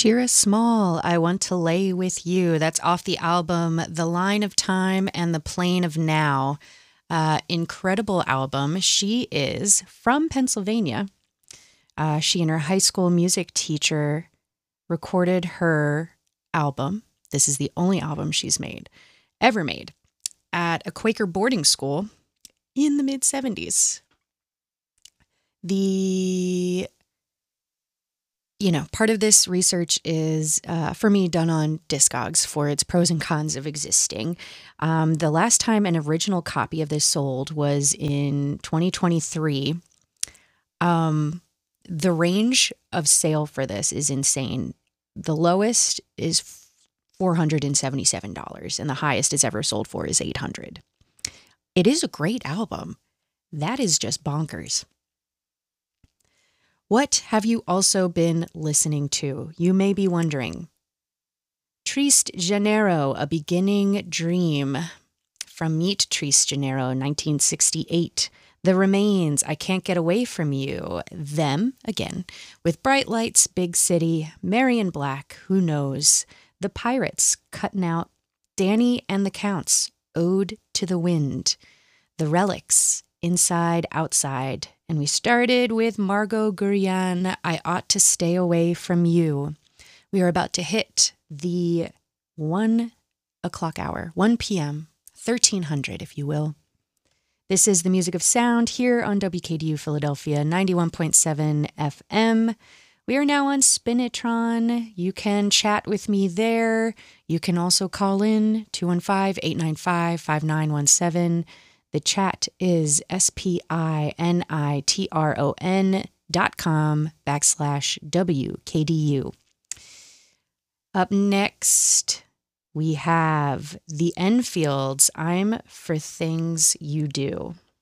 Shira Small, I Want to Lay With You. That's off the album The Line of Time and the Plane of Now. Incredible album. She is from Pennsylvania. She and her high school music teacher recorded her album. This is the only album she's ever made, at a Quaker boarding school in the mid-70s. Part of this research is, for me, done on Discogs for its pros and cons of existing. The last time an original copy of this sold was in 2023. The range of sale for this is insane. The lowest is $477, and the highest it's ever sold for is $800. It is a great album. That is just bonkers. What have you also been listening to? You may be wondering. Triste Janeiro, A Beginning Dream, from Meet Triste Janeiro, 1968. The Remains, I Can't Get Away From You. Them, again, with Bright Lights, Big City, Marion Black, Who Knows? The Pirates, Cutting Out, Danny and the Counts, Ode to the Wind. The Relics, Inside, Outside. And we started with Margot Guryan, I Ought to Stay Away From You. We are about to hit the 1 o'clock hour, 1 p.m., 1300, if you will. This is the Music of Sound here on WKDU Philadelphia, 91.7 FM. We are now on Spinitron. You can chat with me there. You can also call in 215-895-5917. The chat is spinitron.com/WKDU. Up next, we have the Enfields, I'm for Things You Do.